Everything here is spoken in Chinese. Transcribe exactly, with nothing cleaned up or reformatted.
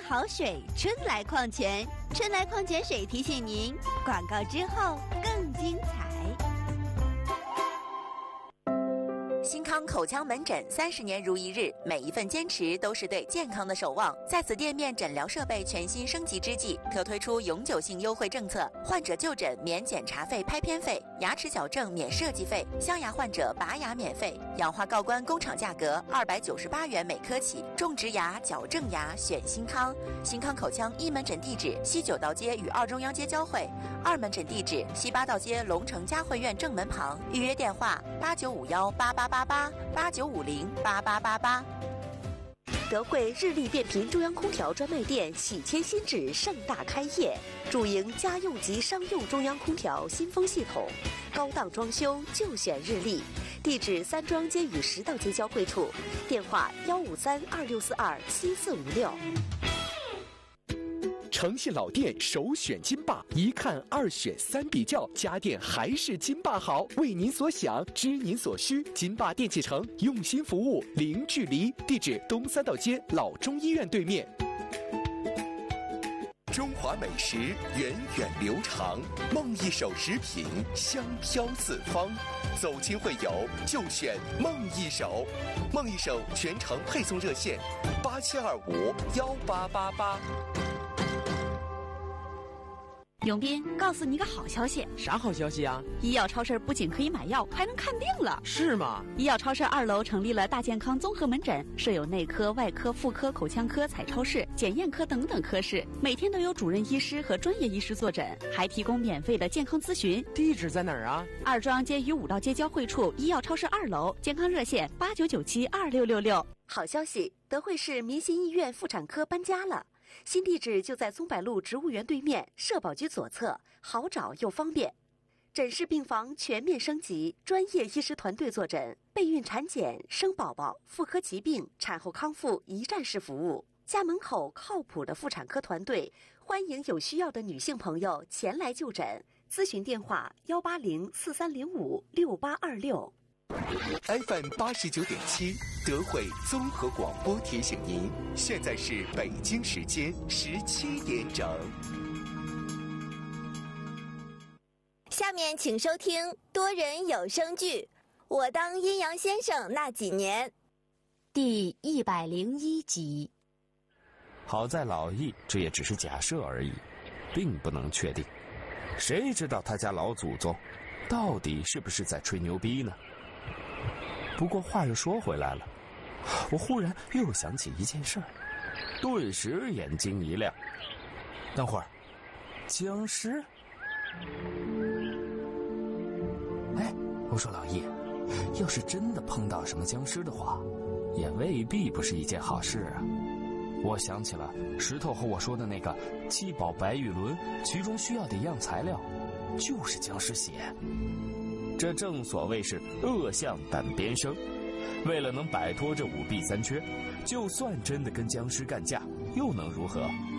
好水，春来矿泉。春来矿泉水提醒您，广告之后更精彩。 新康口腔门诊三十年如一日，每一份坚持都是对健康的守望。在此店面诊疗设备全新升级之际，特推出永久性优惠政策：患者就诊免检查费、拍片费，牙齿矫正免设计费，镶牙患者拔牙免费，氧化锆关工厂价格二百九十八元每颗起。种植牙、矫正牙选新康。新康口腔一门诊地址：西九道街与二中央街交汇；二门诊地址：西八道街龙城嘉汇苑正门旁。预约电话：八九五幺八八八八八九五零八八八八。 德惠日立变频中央空调专卖店喜迁新址盛大开业，主营家用及商用中央空调新风系统，高档装修就选日立。地址三中央街与十道街交汇处，电话幺五三二六四二七四五六。 诚信老店首选金霸，一看二选三比较，家电还是金霸好。为您所想，知您所需，金霸电器城用心服务，零距离。地址东三道街老中医院对面。中华美食源远流长，梦一手食品香飘四方。走亲会友就选梦一手，梦一手全程配送热线：八七二五幺八八八。 永斌，告诉你个好消息。 啥好消息啊？ 医药超市不仅可以买药，还能看病了。 是吗？ 医药超市二楼成立了大健康综合门诊，设有内科、外科、妇科、口腔科、彩超室、检验科等等科室，每天都有主任医师和专业医师坐诊，还提供免费的健康咨询。 地址在哪儿啊？ 二中央街与五道街交汇处，医药超市二楼，健康热线八九九七二六六六。 好消息，德惠市民心医院妇产科搬家了。新地址就在松柏路植物园对面，社保局左侧，好找又方便。诊室病房全面升级，专业医师团队坐诊，备孕产检、生宝宝、妇科疾病、产后康复一站式服务。家门口靠谱的妇产科团队，欢迎有需要的女性朋友前来就诊。咨询电话：幺八零四三零五六八二六。 F M 八十九点七，德惠综合广播提醒您，现在是北京时间十七点整。 下面请收听多人有声剧《我当阴阳先生那几年》 第一百零一集。 好在老易这也只是假设而已，并不能确定。谁知道他家老祖宗到底是不是在吹牛逼呢？不过话又说回来了，我忽然又想起一件事儿，顿时眼睛一亮。等会儿，僵尸？哎，我说老易，要是真的碰到什么僵尸的话，也未必不是一件好事啊。我想起了石头和我说的那个七宝白玉轮，其中需要的一样材料就是僵尸血。这正所谓是恶向胆边生，为了能摆脱这五弊三缺，就算真的跟僵尸干架，又能如何？